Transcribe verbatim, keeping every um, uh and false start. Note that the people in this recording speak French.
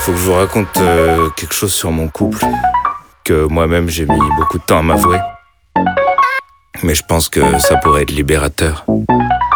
faut que je vous raconte euh, quelque chose sur mon couple que moi-même j'ai mis beaucoup de temps à m'avouer. Mais je pense que ça pourrait être libérateur.